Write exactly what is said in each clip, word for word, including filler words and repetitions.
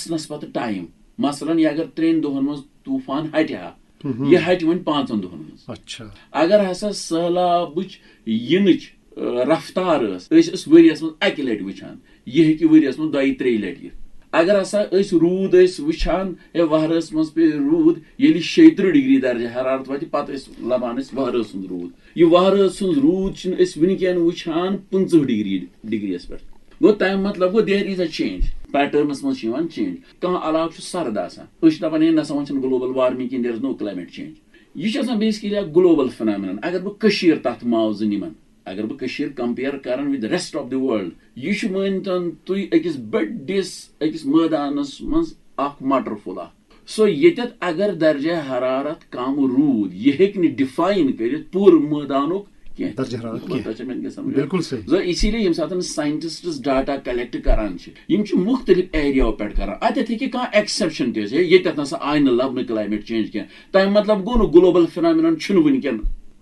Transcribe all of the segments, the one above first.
वसनस पत टाइम मसलन यह अगर त्रेन दोहन मज तूफान हटि हा यह हटि वन पांचन दोहन मज अच्छा अगर हसा सैलाबच यिनच रफ्तार वरियस मज अकि लटि वुचान यह हेकि वरियस मज दयि त्रेयि लटि यिथ अगर हसा रूद वुचान ए वहरस मज पे रूद ये शेत्र डिग्री दर्जा हरारत वत पत लबान वहर सुंद रूद यह वहर सुंद रूद वनकन वुचान पंच डिग्री डिग्री पे गो तम मतलब go there is a change patterns मज चेंज कह अलाव सर्द आसान दपान है नसा वो global warming in their is know climate change यह बेसिकली ग्लोबल फिनोमिनन अगर बह कशीर तथ मावज निमन अगर बह कशीर कंपेयर कर with rest of the world यह मान तन तुई अकिस बड़िस अकिस मैदानस मज अख मटर फुल सो ये अगर दर्जा हरारत कम रूद यह हेकि डिफाइन कर पूरे मैदानुक बिल्कुल सही इसीलिए यम साथ साइंटिस्ट डाटा कलेक्ट करान मुख्तलिफ एरिया पे करान अत हे एक्सेप्शन ये नसा आय लबन क्लाइमेट चेंज कह तम मतलब गो न ग्लोबल फिनोमिनन वनकन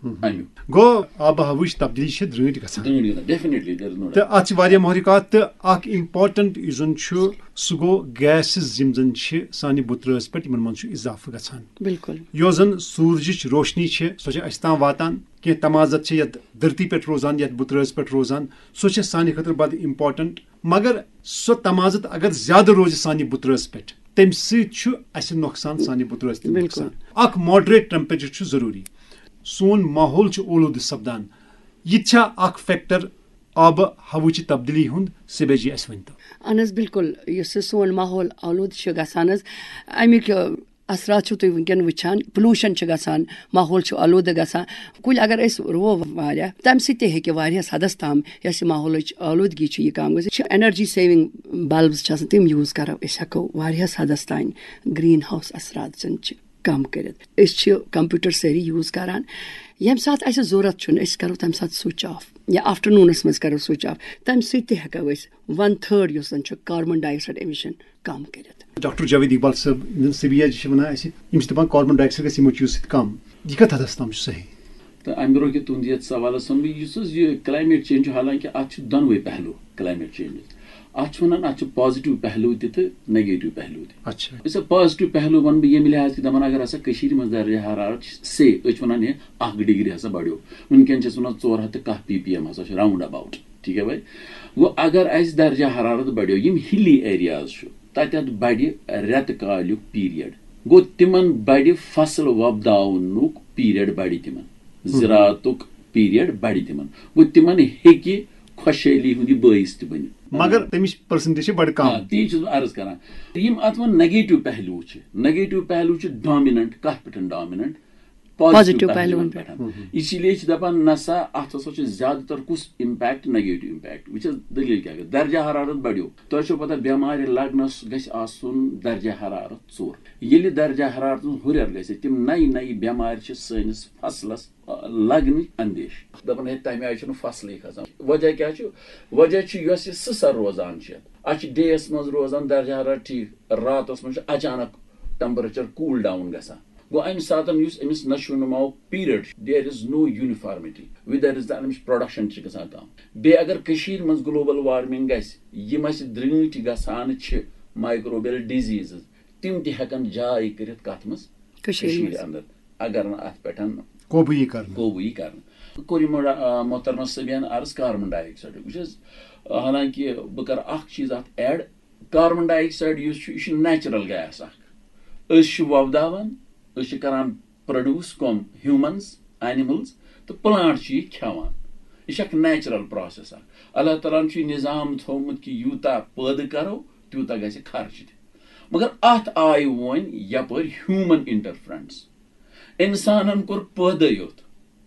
गो आब हवाच तब्दीली द्रट गसान डेफिनेटली तो अत महरिकात तो अख इम्पार्टेंट यूजन सह गो गैसेस यम जन सानि बुतरस पे इन मन इजाफा गसान बिल्कुल यो जन सूरजच रोशनी सो अस ताम वातान कह तमाजत ये धरती पे रोजान ये बुतरस पे रोजान सो सानि खतर बद इम्पार्टेंट मगर सो तमाजत अगर ज्यादा रोज सानि बुतरस पे तम सह नुकसान सानि बुतरस नुकसान अख मॉडरेट टेम्परेचर जरूरी सोन माहौल ओलूद सपदान यह अख फैक्टर आब हवच तब्दीली हुंद सिबेजी अस वन तो अन बिल्कुल सोन माहौल आलूद गसान अमिक असरात तुम वनकन वुचान पोल्यूशन गसान माहौल आलूद गसान कुल अगर रो वारिया तम सह हदस ताम यस माहौल आलूदगी यह कम गई एनर्जी सेविंग बल्ब्स तम यूज करो हेको हदस तान ग्रीन हाउस असरात कम कर कंप्यूटर सारी यूज करान यम सात जरूरत करो तम सात स्विच ऑफ या आफ्टरनूनस मज करो स्विच ऑफ तम सको one third carbon dioxide emission कम कर डॉक्टर जावेद इकबाल साहब Sibia one carbon dioxide goose कम यह कत हदस तम सही तो अम ब्रो कि तुंद ये सवाल यह क्लाइमेट चेंज हालांकि अत दोनवे पहलू क्लाइमेट चेंज अत वन अत पॉजिटिव पहलू तो नेगेटिव पहलू अच्छा इस पॉजिटिव पहलू वन बह ये लिहाज कि दपान अगर हसा मज दर्जा हरारत से वन ये अख डिग्री हसा बढ़ो वनकन वन चोर हथ कह पी पी एम हसा राउंड अबाउट ठीक है भाई गो अगर अस दर्जा हरारत बढ़ो यम हिली एरियाज तत बढ़ रेत कालुक पीरियड गो तिमन बढ़ फसल वपदावनुक पीरियड बढ़ तिमन ज़राअतुक पीरियड बढ़ तिमन गो तिमन हेकि खुशहाली हुंद बाइस त बन मगर तमिश परसेंटेज बड़ कम ती अर्ज करान यम अत वन नेगेटिव पहलू नेगेटिव पहलू डोमिनेंट कथ पे डोमिनेंट पॉजिटिव पहलू पे इसीलिए दपान नसा अत ज्यादातर कुछ इम्पैक्ट नेगेटिव इम्पैक्ट वो दलील क्या दर्जा हरारत बढ़ो तुम पता बेमार लगनस गन दर्जा हरारत चोर ये दर्जा हरारत हुर ग तम नई नई बेमार सैनिस फसलस लगन अंदेश दपान है तमे आय फसल खसान वजह क्या वजह ससर रोजान अत डेस मज रोजान दर्जा हरारत ठीक रात मज अचानक टेम्परेचर कूल डाउन गसान गो अम सात Amish नशो नुमाव period there is no uniformity with their is Amish production गसान कम बे अगर कशीर मज ग्लोबल वार्मिंग गम द्रट गसान माइक्रोबियल डिजीज तिम तन जाय कर कत मज अंदर अगर अत पे कोबुई कर कोबुई कर कोर मोहतरमा सबियन अर्ज कार्बन डाइऑक्साइड वो हालांकि बह कर अख चीज अत एड कार्बन डाइऑक्साइड यह नेचुरल गैस अस वपदावन करान प्रोड्यूस कम ह्यूमन्स एनिमल्स तो प्लांट खेवान यह नेचुरल प्रोसेस अल्लाह ताला निजाम थोमुत कि यूता पैद करो तूता गि खर्च मगर अत आय one यपर human interference इंसानन core पैद योत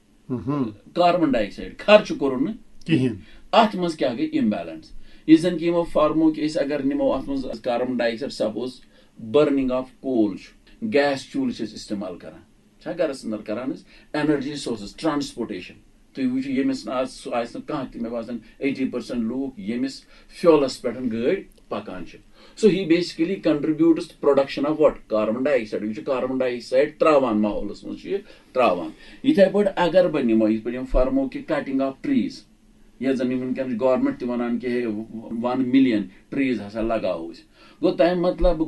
carbon dioxide खर्च कोर अत मज क्या गई इम्बैलेंस यह जन कि फार्मो कि अगर निमो अत मज carbon dioxide suppose burning of coal gas चूल इस्तेमाल करान गरस अंदर करान एनर्जी सोर्सेस ट्रांसपोर्टेशन तुम वो यमिस कह मे बासान एटी परसेंट लूक यमिस फ्यूलस पे गाड़ी पकान सो ही basically contributes production of what carbon dioxide यह कार्बन डाइऑक्साइड त्रावान माहौलस मज त्रावान इथे पे अगर बह निमो ये पे फार्मो कि कटिंग ऑफ ट्रीज ये जन वनकन गवर्नमेंट वन कि वन मिलियन ट्रीज हसा लगाओ गो तम मतलब